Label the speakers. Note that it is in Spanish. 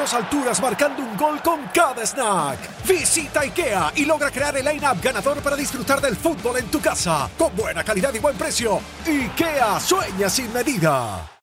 Speaker 1: 2 alturas marcando un gol con cada snack. Visita IKEA y logra crear el line-up ganador para disfrutar del fútbol en tu casa. Con buena calidad y buen precio. IKEA, sueña sin medida.